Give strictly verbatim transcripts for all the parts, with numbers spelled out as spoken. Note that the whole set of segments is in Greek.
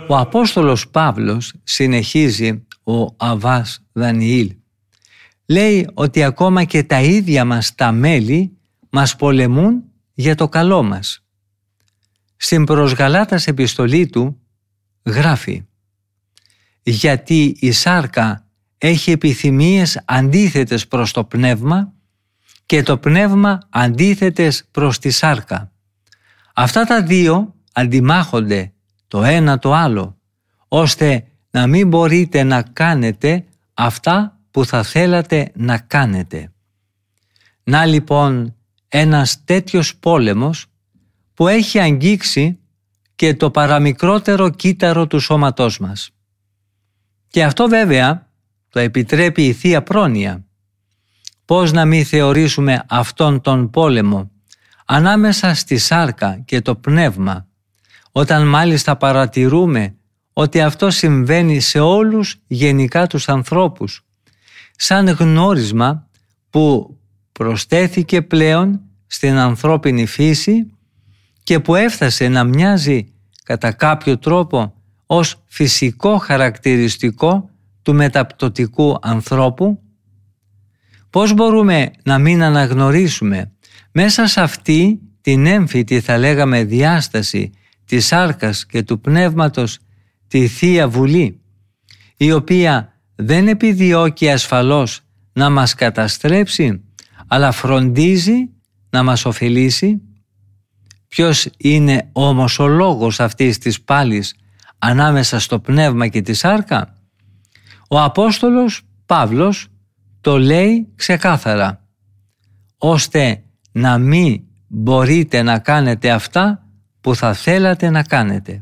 Ο Απόστολος Παύλος, συνεχίζει ο Αββάς Δανιήλ, λέει ότι ακόμα και τα ίδια μας τα μέλη μας πολεμούν για το καλό μας. Στην προς Γαλάτας επιστολή του γράφει: «Γιατί η σάρκα έχει επιθυμίες αντίθετες προς το πνεύμα και το πνεύμα αντίθετες προς τη σάρκα. Αυτά τα δύο αντιμάχονται το ένα το άλλο, ώστε να μην μπορείτε να κάνετε αυτά που θα θέλατε να κάνετε». Να λοιπόν ένας τέτοιος πόλεμος που έχει αγγίξει και το παραμικρότερο κύτταρο του σώματός μας. Και αυτό βέβαια το επιτρέπει η Θεία Πρόνοια. Πώς να μην θεωρήσουμε αυτόν τον πόλεμο ανάμεσα στη σάρκα και το πνεύμα, όταν μάλιστα παρατηρούμε ότι αυτό συμβαίνει σε όλους γενικά τους ανθρώπους, σαν γνώρισμα που προσθέθηκε πλέον στην ανθρώπινη φύση και που έφτασε να μοιάζει κατά κάποιο τρόπο ως φυσικό χαρακτηριστικό του μεταπτωτικού ανθρώπου. Πώς μπορούμε να μην αναγνωρίσουμε μέσα σε αυτή την έμφυτη, θα λέγαμε, διάσταση της σάρκας και του πνεύματος τη Θεία Βουλή, η οποία δεν επιδιώκει ασφαλώς να μας καταστρέψει, αλλά φροντίζει να μας ωφελήσει. Ποιος είναι όμως ο λόγος αυτής της πάλης ανάμεσα στο πνεύμα και τη σάρκα? Ο Απόστολος Παύλος το λέει ξεκάθαρα: ώστε να μην μπορείτε να κάνετε αυτά που θα θέλατε να κάνετε.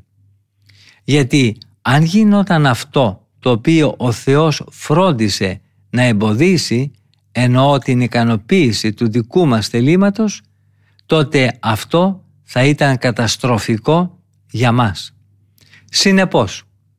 Γιατί αν γινόταν αυτό το οποίο ο Θεός φρόντισε να εμποδίσει, εννοώ την ικανοποίηση του δικού μας θελήματος, τότε αυτό θα ήταν καταστροφικό για μας. Συνεπώς,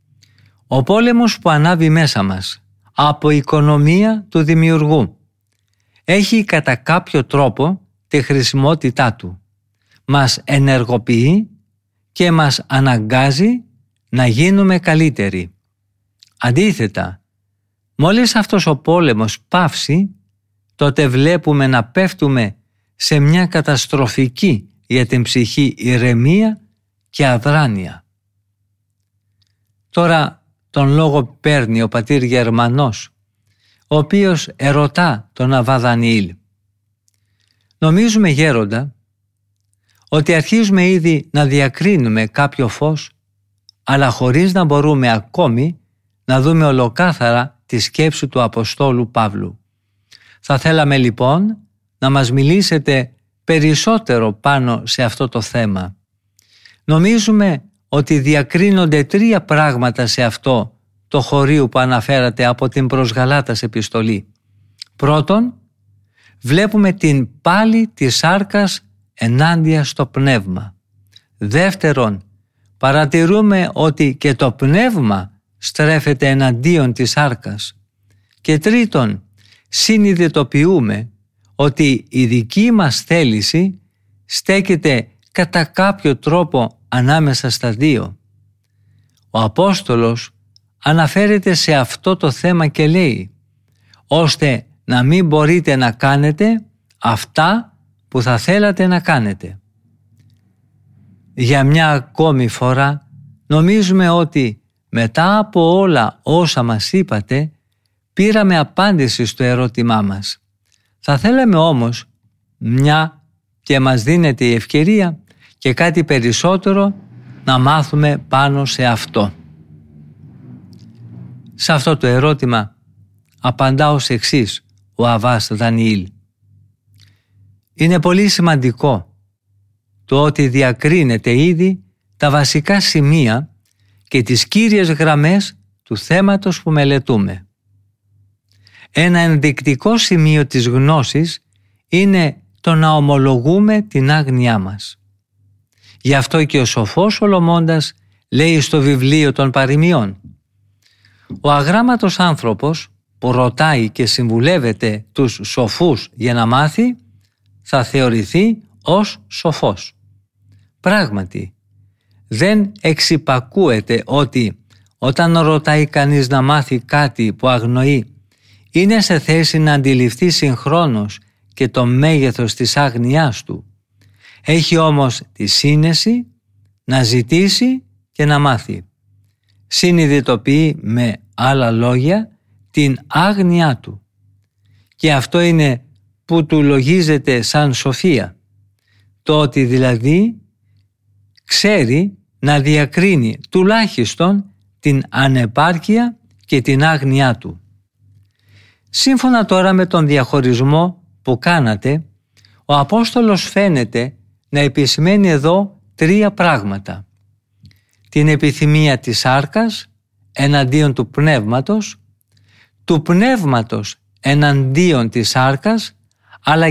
ο πόλεμος που ανάβει μέσα μας από οικονομία του δημιουργού έχει κατά κάποιο τρόπο τη χρησιμότητά του. Μας ενεργοποιεί και μας αναγκάζει να γίνουμε καλύτεροι. Αντίθετα, μόλις αυτός ο πόλεμος πάυσει, τότε βλέπουμε να πέφτουμε σε μια καταστροφική για την ψυχή ηρεμία και αδράνεια. Τώρα τον λόγο παίρνει ο πατήρ Γερμανός, ο οποίος ερωτά τον Αββά Δανιήλ. Νομίζουμε, γέροντα, ότι αρχίζουμε ήδη να διακρίνουμε κάποιο φως, αλλά χωρίς να μπορούμε ακόμη να δούμε ολοκάθαρα τη σκέψη του Αποστόλου Παύλου. Θα θέλαμε λοιπόν να μας μιλήσετε περισσότερο πάνω σε αυτό το θέμα. Νομίζουμε ότι διακρίνονται τρία πράγματα σε αυτό το χωρίο που αναφέρατε από την προς Γαλάτας επιστολή. Πρώτον, βλέπουμε την πάλη της σάρκας ενάντια στο πνεύμα. Δεύτερον, παρατηρούμε ότι και το πνεύμα στρέφεται εναντίον της σάρκας. Και τρίτον, συνειδητοποιούμε ότι η δική μας θέληση στέκεται κατά κάποιο τρόπο ανάμεσα στα δύο. Ο Απόστολος αναφέρεται σε αυτό το θέμα και λέει: ώστε να μην μπορείτε να κάνετε αυτά που θα θέλατε να κάνετε. Για μια ακόμη φορά νομίζουμε ότι μετά από όλα όσα μας είπατε πήραμε απάντηση στο ερώτημά μας. Θα θέλαμε όμως, μια και μας δίνεται η ευκαιρία, και κάτι περισσότερο να μάθουμε πάνω σε αυτό. Σε αυτό το ερώτημα απαντά ως εξής ο Αββάς Δανιήλ. Είναι πολύ σημαντικό το ότι διακρίνεται ήδη τα βασικά σημεία και τις κύριες γραμμές του θέματος που μελετούμε. Ένα ενδεικτικό σημείο της γνώσης είναι το να ομολογούμε την άγνοιά μας. Γι' αυτό και ο σοφός Σολομώντας λέει στο βιβλίο των παροιμιών: ο αγράμματος άνθρωπος που ρωτάει και συμβουλεύεται τους σοφούς για να μάθει, θα θεωρηθεί ως σοφός. Πράγματι, δεν εξυπακούεται ότι όταν ρωτάει κανείς να μάθει κάτι που αγνοεί, είναι σε θέση να αντιληφθεί συγχρόνως και το μέγεθος της άγνοιάς του. Έχει όμως τη σύνεση να ζητήσει και να μάθει. Συνειδητοποιεί με άλλα λόγια την άγνοιά του. Και αυτό είναι που του λογίζεται σαν σοφία. Το ότι δηλαδή ξέρει να διακρίνει τουλάχιστον την ανεπάρκεια και την άγνοιά του. Σύμφωνα τώρα με τον διαχωρισμό που κάνατε, ο Απόστολος φαίνεται να επισημαίνει εδώ τρία πράγματα. Την επιθυμία της σάρκας εναντίον του πνεύματος, του πνεύματος εναντίον της σάρκας, αλλά